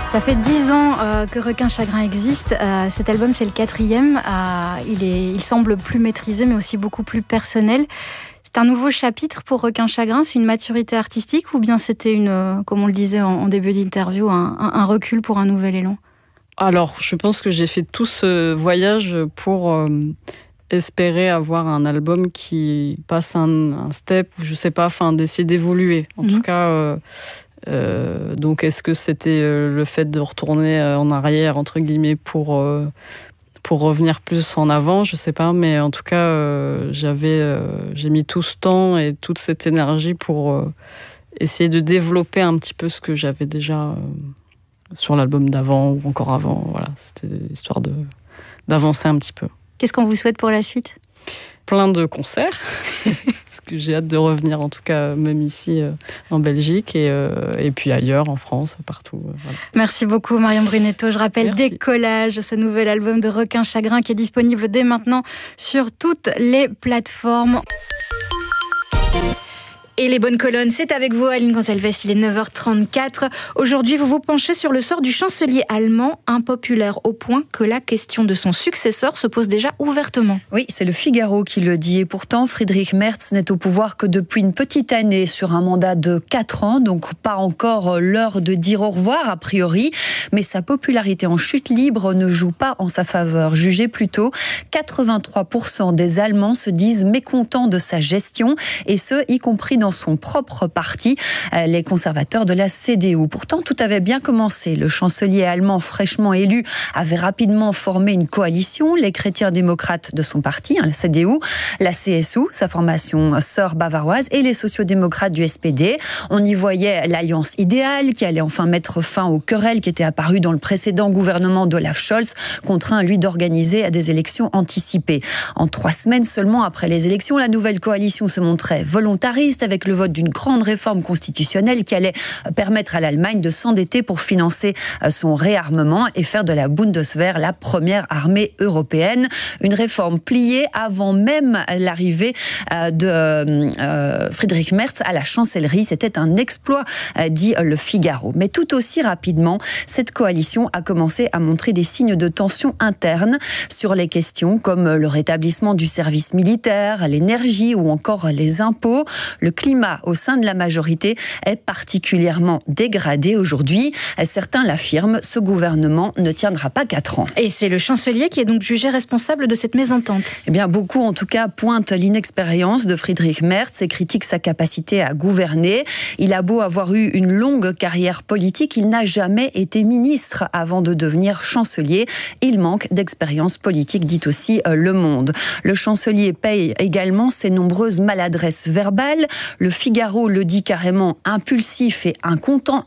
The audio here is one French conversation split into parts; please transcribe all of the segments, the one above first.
Ça fait 10 ans que Requin Chagrin existe. Cet album, c'est le 4e. Il semble plus maîtrisé, mais aussi beaucoup plus personnel. C'est un nouveau chapitre pour Requin Chagrin. C'est une maturité artistique ou bien c'était, comme on le disait en début d'interview, un recul pour un nouvel élan? Alors, je pense que j'ai fait tout ce voyage pour espérer avoir un album qui passe un step, ou je sais pas, d'essayer d'évoluer. En tout cas... donc est-ce que c'était le fait de retourner en arrière entre guillemets pour revenir plus en avant, je sais pas, mais en tout cas j'ai mis tout ce temps et toute cette énergie pour essayer de développer un petit peu ce que j'avais déjà sur l'album d'avant ou encore avant. Voilà, c'était histoire d'avancer un petit peu. Qu'est-ce qu'on vous souhaite pour la suite? Plein de concerts. Parce que j'ai hâte de revenir, en tout cas, même ici en Belgique et puis ailleurs, en France, partout. Voilà. Merci beaucoup, Marion Brunetto. Je rappelle Merci. Décollage, ce nouvel album de Requin Chagrin qui est disponible dès maintenant sur toutes les plateformes. Et les bonnes colonnes, c'est avec vous, Aline Gonzalez, il est 9h34. Aujourd'hui, vous vous penchez sur le sort du chancelier allemand, impopulaire au point que la question de son successeur se pose déjà ouvertement. Oui, c'est le Figaro qui le dit. Et pourtant, Friedrich Merz n'est au pouvoir que depuis une petite année sur un mandat de 4 ans, donc pas encore l'heure de dire au revoir, a priori. Mais sa popularité en chute libre ne joue pas en sa faveur. Jugez plutôt, 83% des Allemands se disent mécontents de sa gestion, et ce, y compris dans son propre parti, les conservateurs de la CDU. Pourtant, tout avait bien commencé. Le chancelier allemand fraîchement élu avait rapidement formé une coalition, les chrétiens-démocrates de son parti, la CDU, la CSU, sa formation sœur bavaroise, et les sociaux-démocrates du SPD. On y voyait l'alliance idéale qui allait enfin mettre fin aux querelles qui étaient apparues dans le précédent gouvernement d'Olaf Scholz, contraint lui d'organiser des élections anticipées. En 3 semaines seulement après les élections, la nouvelle coalition se montrait volontariste avec le vote d'une grande réforme constitutionnelle qui allait permettre à l'Allemagne de s'endetter pour financer son réarmement et faire de la Bundeswehr la première armée européenne. Une réforme pliée avant même l'arrivée de Friedrich Merz à la chancellerie. C'était un exploit, dit le Figaro. Mais tout aussi rapidement, cette coalition a commencé à montrer des signes de tension interne sur les questions comme le rétablissement du service militaire, l'énergie ou encore les impôts. Le climat au sein de la majorité est particulièrement dégradé aujourd'hui. Certains l'affirment, ce gouvernement ne tiendra pas 4 ans. Et c'est le chancelier qui est donc jugé responsable de cette mésentente. Eh bien, beaucoup en tout cas pointent l'inexpérience de Friedrich Merz et critiquent sa capacité à gouverner. Il a beau avoir eu une longue carrière politique, il n'a jamais été ministre avant de devenir chancelier. Il manque d'expérience politique, dit aussi Le Monde. Le chancelier paye également ses nombreuses maladresses verbales. Le Figaro le dit carrément impulsif et inconstant,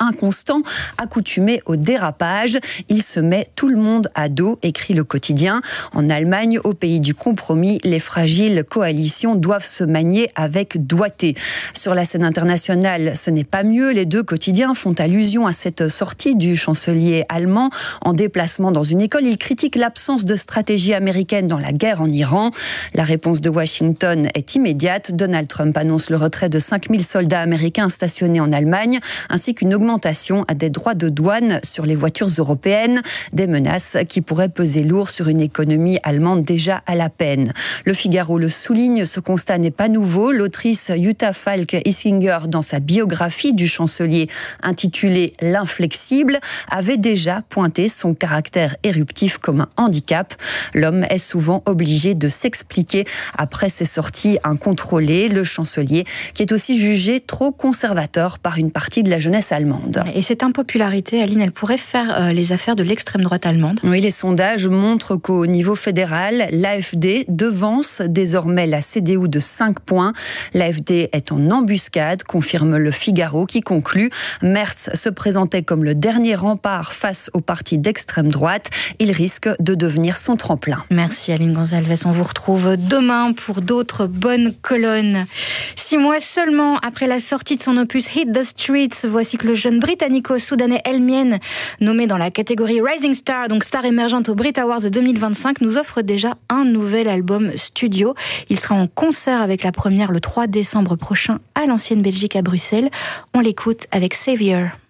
accoutumé au dérapage. Il se met tout le monde à dos, écrit le quotidien. En Allemagne, au pays du compromis, les fragiles coalitions doivent se manier avec doigté. Sur la scène internationale, ce n'est pas mieux. Les 2 quotidiens font allusion à cette sortie du chancelier allemand en déplacement dans une école. Il critique l'absence de stratégie américaine dans la guerre en Iran. La réponse de Washington est immédiate. Donald Trump annonce le retrait de 5000 soldats américains stationnés en Allemagne, ainsi qu'une augmentation des droits de douane sur les voitures européennes, des menaces qui pourraient peser lourd sur une économie allemande déjà à la peine. Le Figaro le souligne, ce constat n'est pas nouveau. L'autrice Jutta Falk-Isinger, dans sa biographie du chancelier intitulée L'inflexible, avait déjà pointé son caractère éruptif comme un handicap. L'homme est souvent obligé de s'expliquer après ses sorties incontrôlées. Le chancelier qui est aussi jugé trop conservateur par une partie de la jeunesse allemande. Et cette impopularité, Aline, elle pourrait faire les affaires de l'extrême droite allemande? Oui, les sondages montrent qu'au niveau fédéral, l'AfD devance désormais la CDU de 5 points. L'AfD est en embuscade, confirme le Figaro, qui conclut Merz se présentait comme le dernier rempart face aux partis d'extrême droite. Il risque de devenir son tremplin. Merci Aline Gonzalez, on vous retrouve demain pour d'autres bonnes colonnes. 6 mois seulement après la sortie de son opus Hit the Streets, voici que le jeune britannico-soudanais Elmien, nommé dans la catégorie Rising Star, donc star émergente aux Brit Awards 2025, nous offre déjà un nouvel album studio. Il sera en concert avec la première le 3 décembre prochain à l'Ancienne Belgique à Bruxelles. On l'écoute avec Savior.